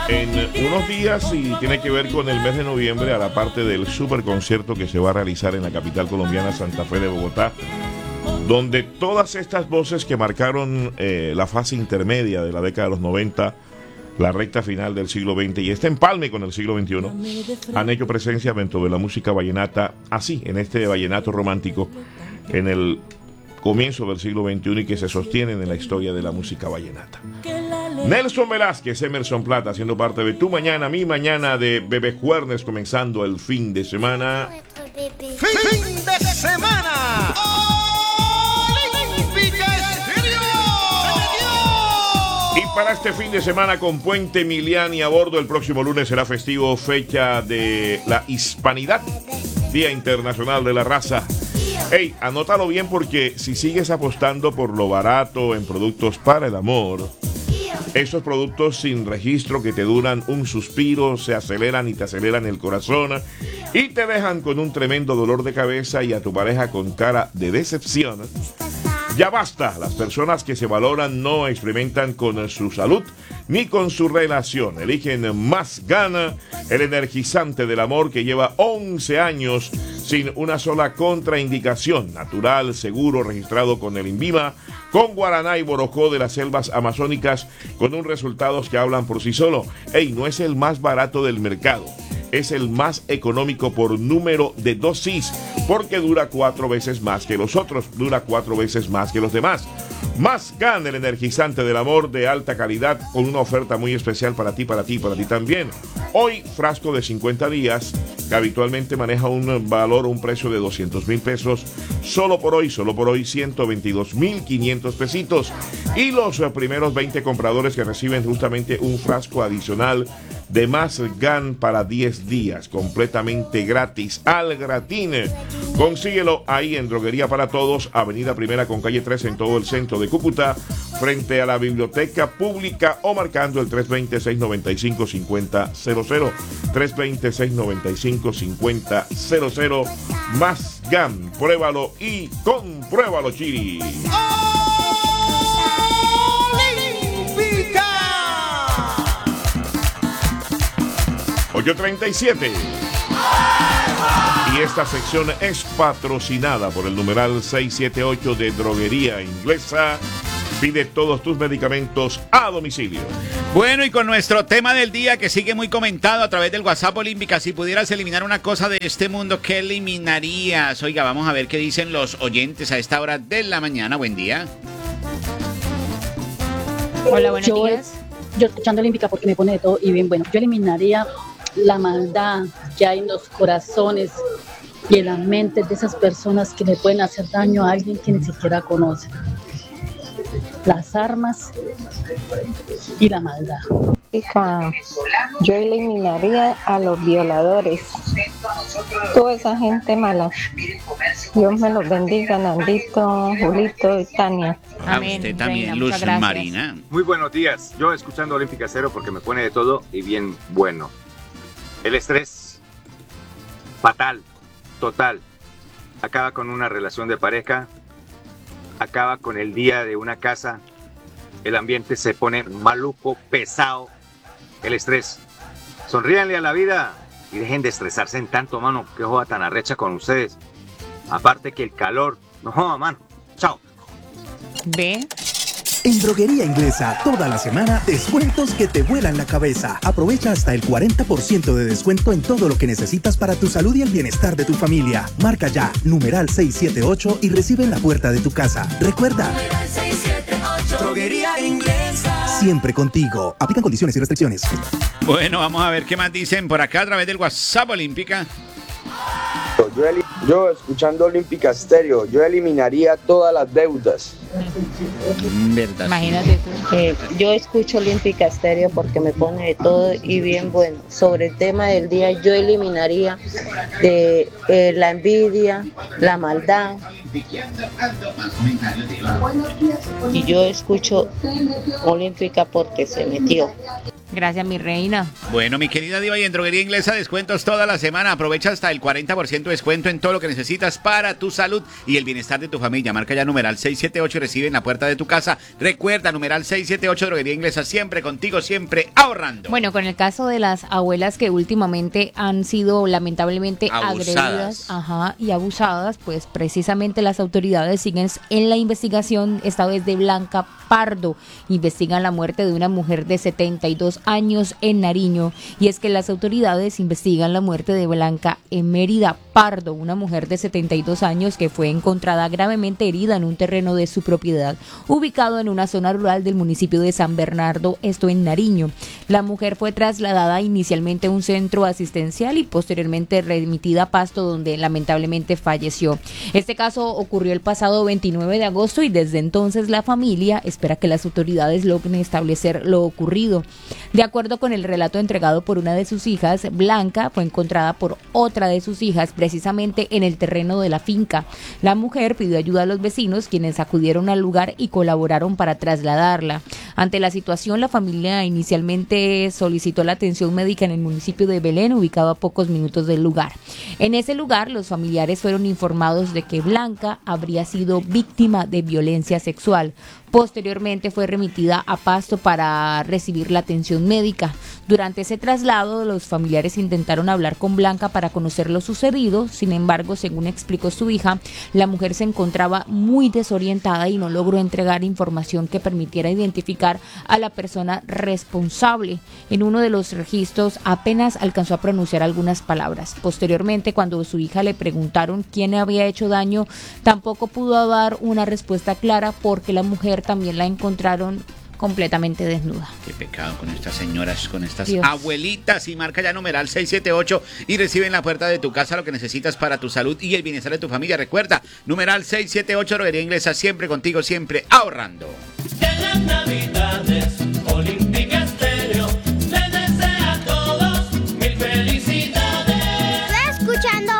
en unos días y tiene que ver con el mes de noviembre, a la parte del super concierto que se va a realizar en la capital colombiana, Santa Fe de Bogotá, donde todas estas voces que marcaron la fase intermedia de la década de los 90, la recta final del siglo XX y este empalme con el siglo XXI, han hecho presencia dentro de la música vallenata, así, en este vallenato romántico, en el comienzo del siglo XXI y que se sostienen en la historia de la música vallenata. Nelson Velázquez, Emerson Plata, haciendo parte de Tu Mañana, Mi Mañana, de Bebé Juernes, comenzando el fin de semana. ¡Fin de semana! ¡Olímpica Estéreo! Y para este fin de semana con Puente Miliani a bordo, el próximo lunes será festivo, fecha de la Hispanidad, Día Internacional de la Raza. Hey, anótalo bien porque si sigues apostando por lo barato en productos para el amor, esos productos sin registro que te duran un suspiro, se aceleran y te aceleran el corazón y te dejan con un tremendo dolor de cabeza y a tu pareja con cara de decepción. Ya basta, las personas que se valoran no experimentan con su salud ni con su relación. Eligen Más Gana, el energizante del amor que lleva 11 años sin una sola contraindicación. Natural, seguro, registrado con el INVIMA, con guaraná y borojó de las selvas amazónicas, con unos resultados que hablan por sí solo. Ey, no es el más barato del mercado, es el más económico por número de dosis, porque dura 4 veces más que los otros, dura 4 veces más que los demás. Más Gana, el energizante del amor de alta calidad, con una oferta muy especial para ti, para ti, para ti también. Hoy, frasco de 50 días, que habitualmente maneja un valor, un precio de 200,000 pesos, solo por hoy, 122,500 pesitos. Y los primeros 20 compradores que reciben justamente un frasco adicional de Más Gan para 10 días, completamente gratis, al gratine. Consíguelo ahí en Droguería para Todos, Avenida Primera con calle 3 en todo el centro de Cúcuta, frente a la Biblioteca Pública, o marcando el 320-695-5000, 320-695-5000. Más Gan, pruébalo y compruébalo, Chiri. 8:37. Y esta sección es patrocinada por el numeral 678 de Droguería Inglesa. Pide todos tus medicamentos a domicilio. Bueno, y con nuestro tema del día que sigue muy comentado a través del WhatsApp Olímpica, si pudieras eliminar una cosa de este mundo, ¿qué eliminarías? Oiga, vamos a ver qué dicen los oyentes a esta hora de la mañana. Buen día. Hola, buenos días. Yo escuchando Olímpica porque me pone de todo y bien bueno. Yo eliminaría la maldad que hay en los corazones y en las mentes de esas personas que le pueden hacer daño a alguien que ni siquiera conoce. Las armas y la maldad. Hija, yo eliminaría a los violadores, toda esa gente mala. Dios me los bendiga, Nandito, Julito y Tania. Amén. A usted también, Luz Marina. Muy buenos días. Yo escuchando Olímpica Cero porque me pone de todo y bien bueno. El estrés, fatal, total. Acaba con una relación de pareja, acaba con el día de una casa. El ambiente se pone maluco, pesado. El estrés. Sonríanle a la vida y dejen de estresarse en tanto, mano. Qué joda tan arrecha con ustedes. Aparte que el calor. No joda, mano. Chao. ¿Ve? En Droguería Inglesa, toda la semana, descuentos que te vuelan la cabeza. Aprovecha hasta el 40% de descuento en todo lo que necesitas para tu salud y el bienestar de tu familia. Marca ya, numeral 678 y recibe en la puerta de tu casa. Recuerda, numeral 678. Droguería Inglesa. Siempre contigo. Aplican condiciones y restricciones. Bueno, vamos a ver qué más dicen por acá a través del WhatsApp Olímpica. Yo escuchando Olímpica Estéreo, yo eliminaría todas las deudas. ¿Verdad? Imagínate tú. Yo escucho Olímpica Estéreo porque me pone de todo y bien bueno. Sobre el tema del día, yo eliminaría de la envidia, la maldad. Y yo escucho Olímpica porque se metió. Gracias, mi reina. Bueno, mi querida diva, y en Droguería Inglesa descuentos toda la semana. Aprovecha hasta el 40% de descuento en todo lo que necesitas para tu salud y el bienestar de tu familia. Marca ya numeral 678 y recibe en la puerta de tu casa. Recuerda, numeral 678 Droguería Inglesa, siempre contigo, siempre ahorrando. Bueno, con el caso de las abuelas que últimamente han sido lamentablemente agredidas y abusadas, pues precisamente las autoridades siguen en la investigación, esta vez de Blanca Pardo. Investigan la muerte de una mujer de 72 años en Nariño, y es que las autoridades investigan la muerte de Blanca Emérida Pardo, una mujer de 72 años que fue encontrada gravemente herida en un terreno de su propiedad, ubicado en una zona rural del municipio de San Bernardo, esto en Nariño. La mujer fue trasladada inicialmente a un centro asistencial y posteriormente remitida a Pasto, donde lamentablemente falleció. Este caso ocurrió el pasado 29 de agosto y desde entonces la familia espera que las autoridades logren establecer lo ocurrido. De acuerdo con el relato entregado por una de sus hijas, Blanca fue encontrada por otra de sus hijas precisamente en el terreno de la finca. La mujer pidió ayuda a los vecinos, quienes acudieron al lugar y colaboraron para trasladarla. Ante la situación, la familia inicialmente solicitó la atención médica en el municipio de Belén, ubicado a pocos minutos del lugar. En ese lugar, los familiares fueron informados de que Blanca habría sido víctima de violencia sexual. Posteriormente fue remitida a Pasto para recibir la atención médica. Durante ese traslado, los familiares intentaron hablar con Blanca para conocer lo sucedido. Sin embargo, según explicó su hija, la mujer se encontraba muy desorientada y no logró entregar información que permitiera identificar a la persona responsable. En uno de los registros apenas alcanzó a pronunciar algunas palabras. Posteriormente, cuando su hija le preguntaron quién había hecho daño, tampoco pudo dar una respuesta clara, porque la mujer también la encontraron completamente desnuda. Qué pecado con estas señoras, con estas Dios. abuelitas. Y marca ya numeral 678 y recibe en la puerta de tu casa lo que necesitas para tu salud y el bienestar de tu familia. Recuerda, numeral 678, Droguería Inglesa, siempre contigo, siempre ahorrando. En las Navidades, Olímpica Estéreo les desea a todos mil felicidades. Estoy escuchando